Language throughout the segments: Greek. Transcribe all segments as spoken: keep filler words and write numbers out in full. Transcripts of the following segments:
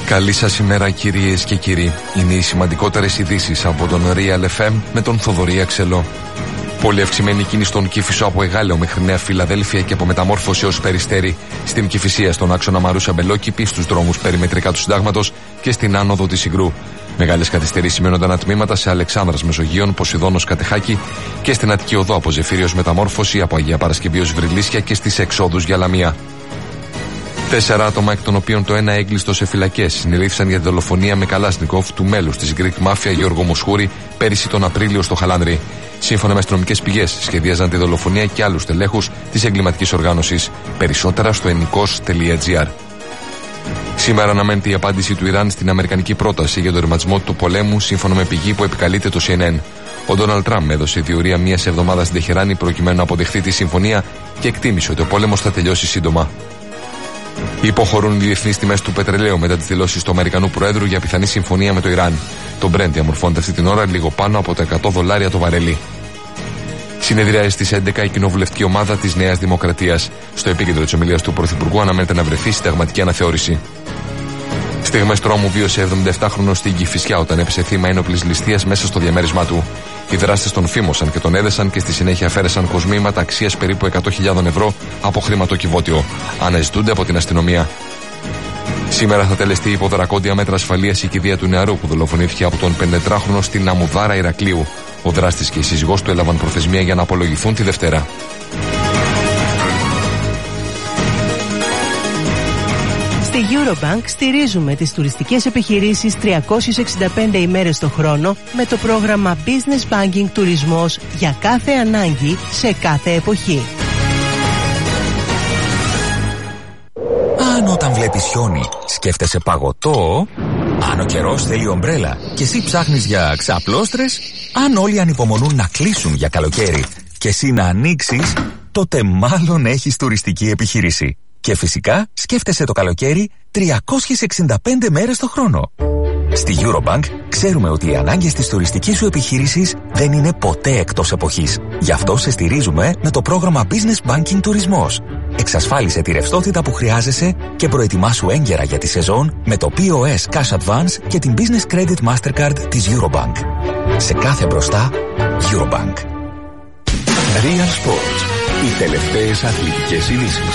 Καλή σας ημέρα, κυρίες και κύριοι. Είναι οι σημαντικότερες ειδήσεις από τον Real εφ εμ με τον Θοδωρή Αξελό. Πολύ αυξημένη κίνηση στον Κηφισό από Εγάλεο μέχρι Νέα Φιλαδέλφια και από Μεταμόρφωση ως Περιστέρι. Στην Κηφισία, στον άξονα Μαρούσα Μπελόκηπη, στους δρόμους περιμετρικά του Συντάγματος και στην άνοδο της Συγκρού. Μεγάλες καθυστερήσεις σημαίνονταν ατμήματα σε Αλεξάνδρας Μεσογείων, Ποσειδώνος Κατεχάκη και στην Αττική Οδό από Ζεφύριος Μεταμόρφωση, από Αγία Παρασκευή ως Βρυλίσια και στις εξόδους για Λαμία. Τέσσερα άτομα, εκ των οποίων το ένα έγκλειστο σε φυλακές, συνελήφθησαν για τη δολοφονία με Καλάσνικοφ του μέλους της Greek Mafia Γιώργο Μοσχούρη πέρυσι τον Απρίλιο στο Χαλάνδρι. Σύμφωνα με αστυνομικές πηγές, σχεδίαζαν τη δολοφονία και άλλους τελέχους της εγκληματικής οργάνωσης. Περισσότερα στο ενικός τελεία τζι άρ. Σήμερα αναμένεται η απάντηση του Ιράν στην αμερικανική πρόταση για τον τερματισμό του πολέμου, σύμφωνα με πηγή που επικαλείται το σι εν εν. Ο Ντόναλντ Τραμπ έδωσε διορία μιας εβδομάδας στην Τεχεράνη προκειμένου να αποδεχθεί τη συμφωνία και εκτίμησε ότι ο πόλεμος θα τελειώσει σύντομα. Υποχωρούν οι διεθνείς τιμές του πετρελαίου μετά τις δηλώσεις του Αμερικανού Προέδρου για πιθανή συμφωνία με το Ιράν. Το Brent διαμορφώνεται αυτή την ώρα λίγο πάνω από τα εκατό δολάρια το βαρέλι. Συνεδριάζει στις έντεκα η κοινοβουλευτική ομάδα της Νέας Δημοκρατίας. Στο επίκεντρο της ομιλίας του Πρωθυπουργού αναμένεται να βρεθεί συνταγματική αναθεώρηση. Στιγμές τρόμου βίωσε εβδομηνταεφτάχρονος στην Κηφισιά όταν έπεσε θύμα ένοπλης ληστείας μέσα στο διαμέρισμά του. Οι δράστες τον φήμωσαν και τον έδεσαν και στη συνέχεια αφαίρεσαν κοσμήματα αξίας περίπου εκατό χιλιάδες ευρώ από χρηματοκιβώτιο. Αναζητούνται από την αστυνομία. Σήμερα θα τελεστεί υπό δρακόντια μέτρα ασφαλείας η κηδεία του νεαρού που δολοφονήθηκε από τον πενηντετράχρονο στην Αμουδάρα Ηρακλείου. Ο δράστης και η σύζυγός του έλαβαν προθεσμία για να απολογηθούν τη Δευτέρα. Στη Eurobank στηρίζουμε τις τουριστικές επιχειρήσεις τριακόσιες εξήντα πέντε ημέρες το χρόνο με το πρόγραμμα Business Banking Τουρισμός για κάθε ανάγκη σε κάθε εποχή. Αν όταν βλέπεις χιόνι σκέφτεσαι παγωτό, αν ο καιρός θέλει ομπρέλα και εσύ ψάχνεις για ξαπλώστρες, αν όλοι ανυπομονούν να κλείσουν για καλοκαίρι και εσύ να ανοίξεις, τότε μάλλον έχεις τουριστική επιχείρηση. Και φυσικά σκέφτεσαι το καλοκαίρι τριακόσιες εξήντα πέντε μέρες το χρόνο. Στη Eurobank ξέρουμε ότι οι ανάγκες της τουριστικής σου επιχείρησης δεν είναι ποτέ εκτός εποχής. Γι' αυτό σε στηρίζουμε με το πρόγραμμα Business Banking Τουρισμός. Εξασφάλισε τη ρευστότητα που χρειάζεσαι και προετοιμάσου έγκαιρα για τη σεζόν με το πι ο ες Cash Advance και την Business Credit Mastercard της Eurobank. Σε κάθε μπροστά, Eurobank. Real Sports. Οι τελευταίες αθλητικές ειδήσεις.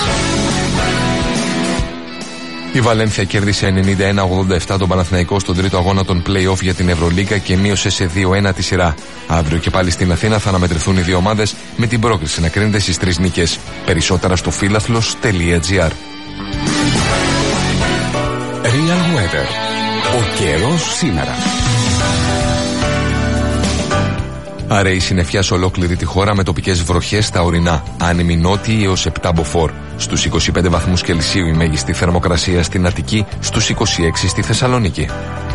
Η Βαλένθια κέρδισε ενενήντα ένα ογδόντα επτά τον Παναθηναϊκό στον τρίτο αγώνα των play-off για την Ευρωλίγκα και μείωσε σε δύο ένα τη σειρά. Αύριο και πάλι στην Αθήνα θα αναμετρηθούν οι δύο ομάδες με την πρόκριση να κρίνεται στις τρεις νίκες. Περισσότερα στο φύλαθλος τελεία τζι άρ. Real Weather. Ο καιρός σήμερα. Αραιή συννεφιά σε ολόκληρη τη χώρα με τοπικές βροχές στα ορεινά. Άνεμη νότιη έως επτά μποφόρ. Στους είκοσι πέντε βαθμούς Κελσίου η μέγιστη θερμοκρασία στην Αττική, στους είκοσι έξι στη Θεσσαλονίκη.